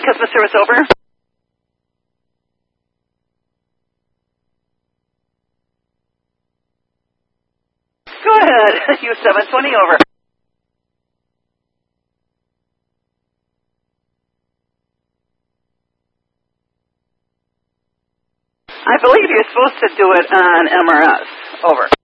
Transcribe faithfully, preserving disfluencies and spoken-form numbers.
customer service, over. Go ahead. U seven twenty, over. I believe you're supposed to do it on M R S. Over.